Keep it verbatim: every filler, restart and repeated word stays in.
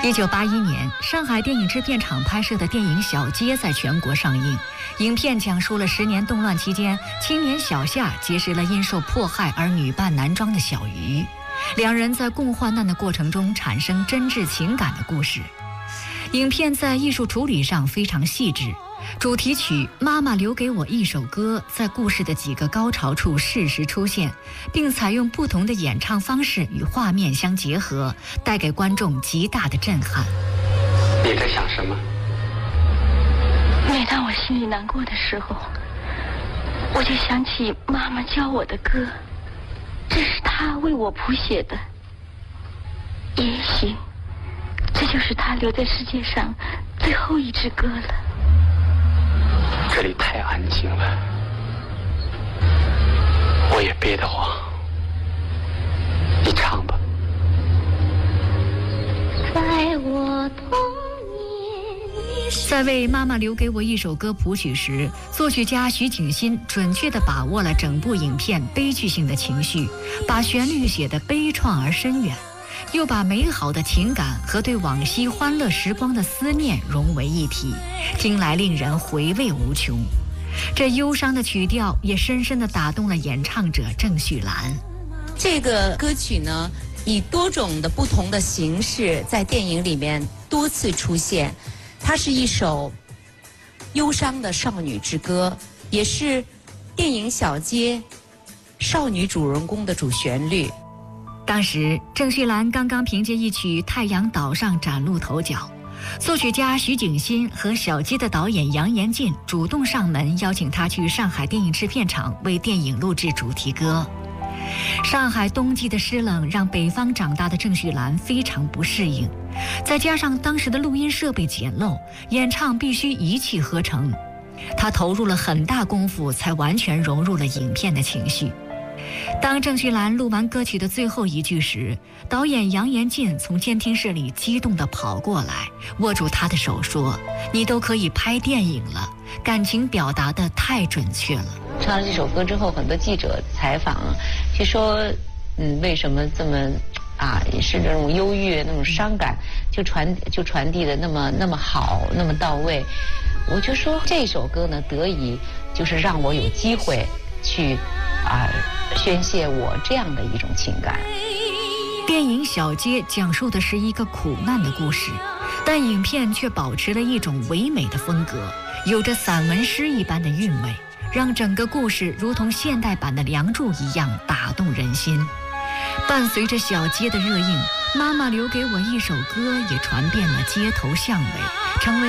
一九八一年，上海电影制片厂拍摄的电影《小街》在全国上映。影片讲述了十年动乱期间，青年小夏结识了因受迫害而女扮男装的小鱼，两人在共患难的过程中产生真挚情感的故事。影片在艺术处理上非常细致，主题曲《妈妈留给我一首歌》在故事的几个高潮处适时出现，并采用不同的演唱方式与画面相结合，带给观众极大的震撼。 你在想什么？ 每当我心里难过的时候，我就想起妈妈教我的歌，这是她为我谱写的。也许这就是她留在世界上最后一支歌了。 这里太安静了，我也憋得慌。你唱吧。 在我童在为妈妈留给我一首歌谱曲时，作曲家徐景欣准确地把握了整部影片悲剧性的情绪，把旋律写得悲怆而深远，又把美好的情感和对往昔欢乐时光的思念融为一体，听来令人回味无穷。这忧伤的曲调也深深地打动了演唱者郑绪岚。 这个歌曲呢，以多种的不同的形式在电影里面多次出现，它是一首忧伤的少女之歌，也是电影《小街》少女主人公的主旋律。 当时郑绪岚刚刚凭借一曲《太阳岛上》崭露头角，作曲家徐景欣和小街的导演杨延进主动上门邀请她去上海电影制片厂为电影录制主题歌。上海冬季的湿冷让北方长大的郑绪岚非常不适应，再加上当时的录音设备简陋，演唱必须一气呵成，她投入了很大功夫才完全融入了影片的情绪。当郑绪岚录完歌曲的最后一句时，导演杨延进从监听室里激动地跑过来，握住她的手说：“你都可以拍电影了，感情表达得太准确了。” 唱了这首歌之后，很多记者采访就说，嗯，为什么这么啊，也是那种忧郁、那种伤感，就传就传递的那么那么好，那么到位。我就说这首歌呢，得以就是让我有机会去啊宣泄我这样的一种情感。 电影《小街》讲述的是一个苦难的故事，但影片却保持了一种唯美的风格，有着散文诗一般的韵味，让整个故事如同现代版的《梁祝》一样打动人心。伴随着《小街》的热映，妈妈留给我一首歌也传遍了街头巷尾，成为